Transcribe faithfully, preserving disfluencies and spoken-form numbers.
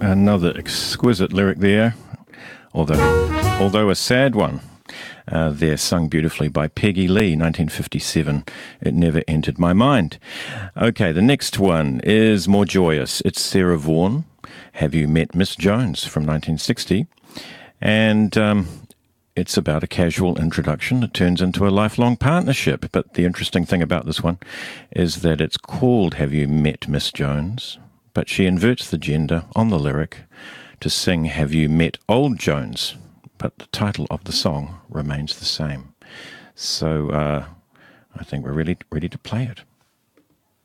Another exquisite lyric there, although although a sad one. Uh, there, sung beautifully by Peggy Lee, nineteen fifty-seven. It never entered my mind. Okay, the next one is more joyous. It's Sarah Vaughan, Have You Met Miss Jones, from nineteen sixty. And um, it's about a casual introduction. It turns into a lifelong partnership. But the interesting thing about this one is that it's called Have You Met Miss Jones? But she inverts the gender on the lyric to sing Have You Met Old Jones? But the title of the song remains the same. So uh, I think we're ready, ready to play it.